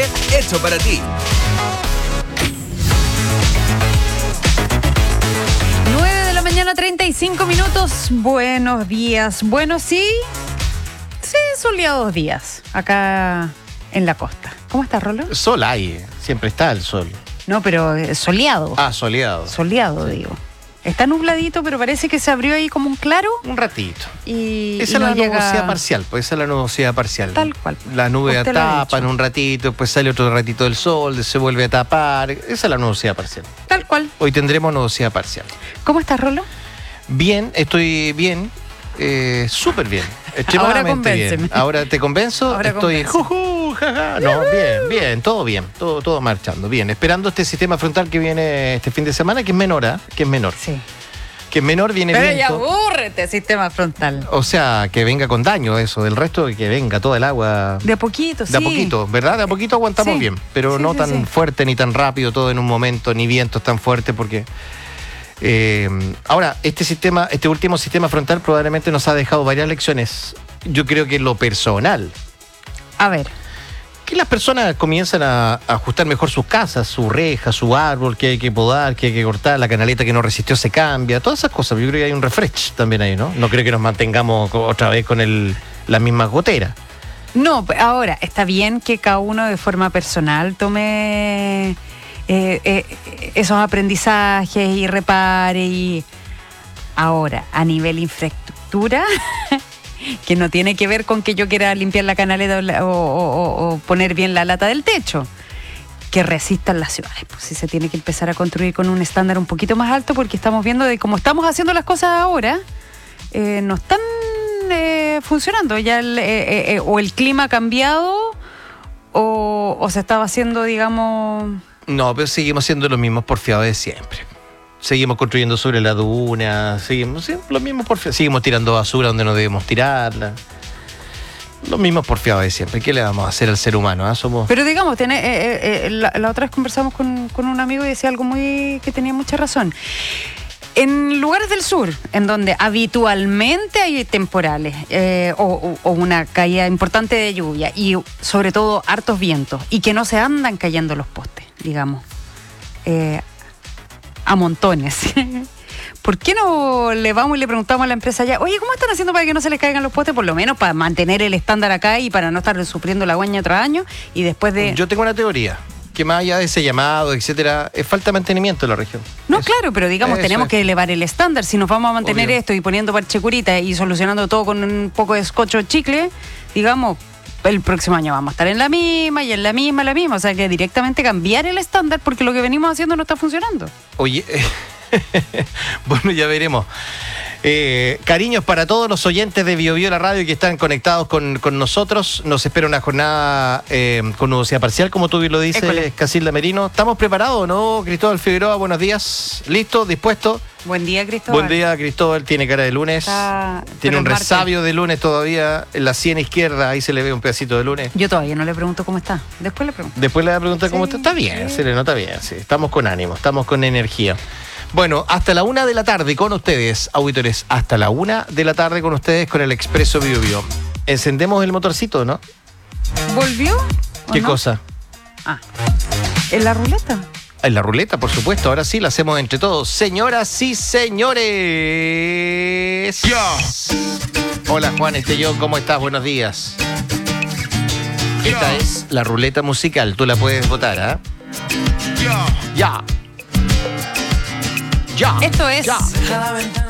hecho para ti. 9:35. Buenos días. Bueno, sí, soleados días acá en la costa. ¿Cómo estás, Rolo? Sol hay, siempre está el sol. No, pero soleado. Ah, soleado. Soleado, digo. Está nubladito, pero parece que se abrió ahí como un claro. Un ratito. Y Esa y es la no llega... nubosidad parcial, pues esa es la nubosidad parcial. Tal cual. La nube Usted lo ha tapa en dicho. un ratito, después sale otro ratito del sol, se vuelve a tapar. Esa es la nubosidad parcial. Tal cual. Hoy tendremos nubosidad parcial. ¿Cómo estás, Rolo? Bien, estoy bien. Súper bien. Extremadamente convénceme. bien. Ahora te convenzo. Ahora estoy convénceme. jaja. No, bien, todo bien. Todo marchando. Bien. Esperando este sistema frontal que viene este fin de semana, que es menor, ¿ah? Que es menor. Sí. Que es menor, viene Pero viento. ya abúrrete, sistema frontal. O sea, que venga con daño eso, del resto que venga toda el agua. De a poquito, sí. De a poquito, ¿verdad? De a poquito aguantamos Sí. bien, pero Sí, no sí, tan sí. fuerte ni tan rápido todo en un momento, ni vientos tan fuertes porque... ahora, este último sistema frontal probablemente nos ha dejado varias lecciones. Yo creo que en lo personal, A ver. que las personas comienzan a ajustar mejor sus casas, su reja, su árbol que hay que podar, que hay que cortar, la canaleta que no resistió se cambia, todas esas cosas. Yo creo que hay un refresh también ahí, ¿no? No creo que nos mantengamos otra vez con la misma gotera. No, ahora, está bien que cada uno de forma personal tome esos aprendizajes y repare. Y ahora, a nivel infraestructura, que no tiene que ver con que yo quiera limpiar la canaleta o poner bien la lata del techo, que resistan las ciudades. Pues sí, se tiene que empezar a construir con un estándar un poquito más alto, porque estamos viendo de cómo estamos haciendo las cosas ahora, no están funcionando. Ya o el clima ha cambiado o se estaba haciendo, digamos... No, pero seguimos siendo los mismos porfiados de siempre. Seguimos construyendo sobre la duna, seguimos los mismos porfiados. Seguimos tirando basura donde no debemos tirarla. Los mismos porfiados de siempre. ¿Qué le vamos a hacer al ser humano? Somos... Pero digamos, la otra vez conversamos con un amigo y decía algo que tenía mucha razón. En lugares del sur, en donde habitualmente hay temporales o una caída importante de lluvia y sobre todo hartos vientos y que no se andan cayendo los postes, digamos, a montones. ¿Por qué no le vamos y le preguntamos a la empresa allá, oye, ¿cómo están haciendo para que no se les caigan los postes? Por lo menos para mantener el estándar acá y para no estar sufriendo la guaña tras año y después de... Yo tengo una teoría, que más allá de ese llamado, etcétera, es falta de mantenimiento en la región. No, Eso. claro, pero digamos, Eso tenemos es. que elevar el estándar. Si nos vamos a mantener Obvio. esto y poniendo parche curita y solucionando todo con un poco de scotch o chicle, digamos, el próximo año vamos a estar en la misma y en la misma. O sea, que directamente cambiar el estándar porque lo que venimos haciendo no está funcionando. Oye, bueno, ya veremos. Cariños para todos los oyentes de Bio Bio la radio que están conectados con nosotros. Nos espera una jornada con nubosidad parcial, como tú bien lo dices, École. Casilda Merino. ¿Estamos preparados, no, Cristóbal Figueroa? Buenos días. ¿Listo? ¿Dispuesto? Buen día, Cristóbal. Buen día, Cristóbal. Tiene cara de lunes. Está- Tiene pero un el martes. resabio de lunes todavía. En la sien izquierda, ahí se le ve un pedacito de lunes. Yo todavía no le pregunto cómo está. Después le pregunto. Después le voy a preguntar cómo Sí, está. Está bien, sí. se le nota bien, sí. Estamos con ánimo, estamos con energía. Bueno, hasta la 1 de la tarde con ustedes, auditores. Hasta la 1 de la tarde con ustedes con el Expreso Bio Bio. Encendemos el motorcito, ¿no? ¿Volvió? ¿O ¿Qué no? cosa? Ah, ¿en la ruleta? En la ruleta, por supuesto. Ahora sí la hacemos entre todos. Señoras y señores. Hola, Juan Estellón, ¿cómo estás? Buenos días. Esta es la ruleta musical. Tú la puedes votar, ¿ah? Ya. Esto es... Ya.